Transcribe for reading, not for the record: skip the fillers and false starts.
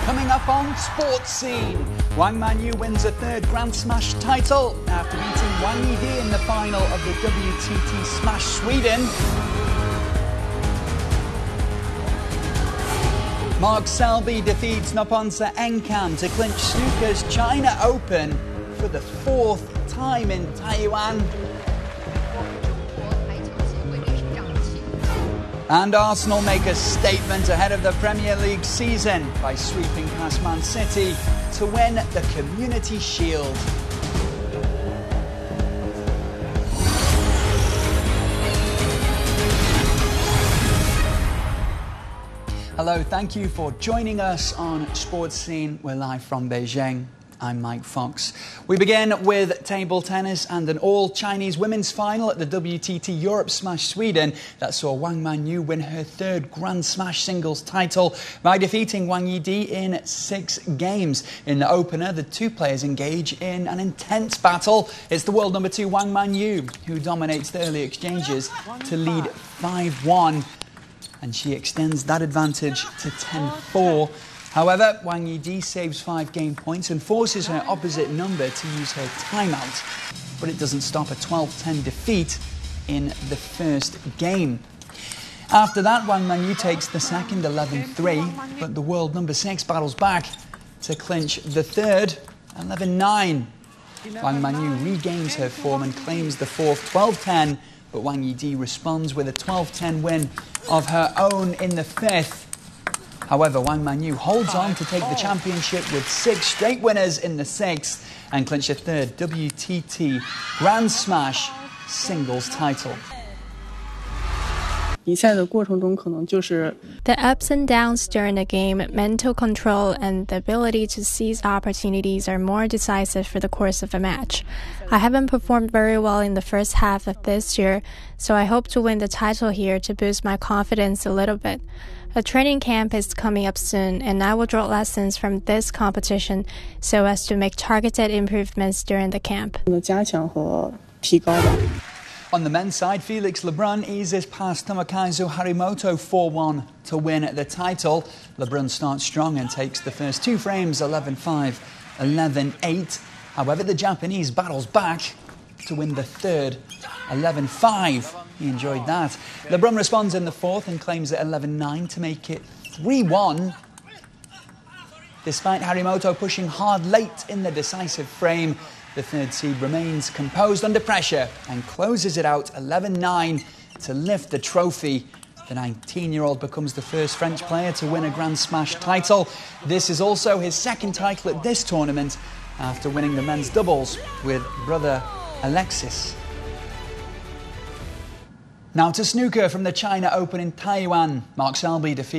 Coming up on Sports Scene, Wang Manyu wins a third Grand Smash title after beating Wang Yidi in the final of the WTT Smash Sweden. Mark Selby defeats Noponsa Enkam to clinch snooker's China Open for the fourth time in Taiwan. And Arsenal make a statement ahead of the Premier League season by sweeping past Man City to win the Community Shield. Hello, thank you for joining us on Sports Scene. We're live from Beijing. I'm Mike Fox. We begin with table tennis and an all-Chinese women's final at the WTT Europe Smash Sweden that saw Wang Manyu win her third Grand Smash singles title by defeating Wang Yidi in 6 games. In the opener, the two players engage in an intense battle. It's the world number 2 Wang Manyu who dominates the early exchanges to lead 5-1, and she extends that advantage to 10-4. However, Wang Yidi saves 5 game points and forces her opposite number to use her timeout. But it doesn't stop a 12-10 defeat in the first game. After that, Wang Manyu takes the second 11-3, but the world number 6 battles back to clinch the third 11-9. Wang Manyu regains her form and claims the fourth 12-10, but Wang Yidi responds with a 12-10 win of her own in the fifth. However, Wang Manyu holds on to take the championship with 6 straight winners in the 6th and clinch a third WTT Grand Smash singles title. The ups and downs during the game, mental control, and the ability to seize opportunities are more decisive for the course of a match. I haven't performed very well in the first half of this year, so I hope to win the title here to boost my confidence a little bit. A training camp is coming up soon, and I will draw lessons from this competition so as to make targeted improvements during the camp. On the men's side, Felix Lebrun eases past Tomokazu Harimoto 4-1 to win the title. Lebrun starts strong and takes the first 2 frames 11-5, 11-8. However, the Japanese battles back to win the third 11-5. He enjoyed that. Lebrun responds in the fourth and claims it 11-9 to make it 3-1. Despite Harimoto pushing hard late in the decisive frame, the third seed remains composed under pressure and closes it out 11-9 to lift the trophy. The 19-year-old becomes the first French player to win a Grand Smash title. This is also his second title at this tournament after winning the men's doubles with brother Alexis. Now to snooker from the China Open in Taiwan. Mark Selby defeats